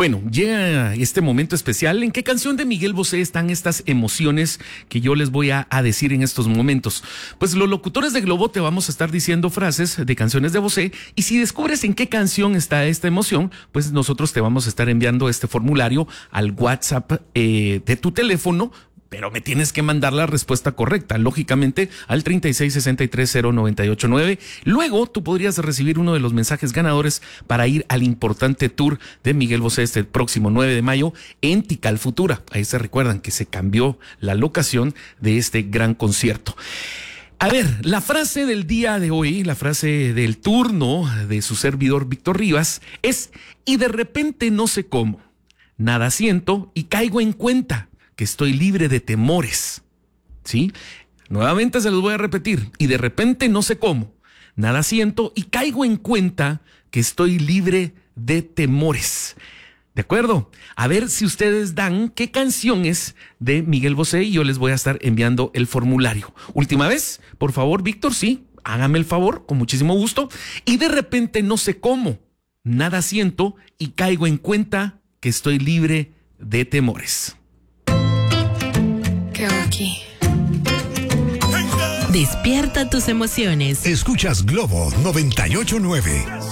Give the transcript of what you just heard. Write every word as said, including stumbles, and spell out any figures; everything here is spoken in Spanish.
Bueno, llega este momento especial. ¿En qué canción de Miguel Bosé están estas emociones que yo les voy a, a decir en estos momentos? Pues los locutores de Globo te vamos a estar diciendo frases de canciones de Bosé, y si descubres en qué canción está esta emoción, pues nosotros te vamos a estar enviando este formulario al WhatsApp eh, de tu teléfono. Pero me tienes que mandar la respuesta correcta, lógicamente, al treinta y seis sesenta y tres cero noventa y ocho nueve. Luego, tú podrías recibir uno de los mensajes ganadores para ir al importante tour de Miguel Bosé este próximo nueve de mayo en Tikal Futura. Ahí se recuerdan que se cambió la locación de este gran concierto. A ver, la frase del día de hoy, la frase del turno de su servidor Víctor Rivas es: y de repente no sé cómo, nada siento y caigo en cuenta que estoy libre de temores. ¿Sí? Nuevamente se los voy a repetir. Y de repente no sé cómo, nada siento y caigo en cuenta que estoy libre de temores. ¿De acuerdo? A ver si ustedes dan qué canción es de Miguel Bosé y yo les voy a estar enviando el formulario. Última vez, por favor, Víctor, sí, hágame el favor, con muchísimo gusto. Y de repente no sé cómo, nada siento y caigo en cuenta que estoy libre de temores. ¿Qué hago aquí? Despierta tus emociones. Escuchas Globo noventa y ocho nueve.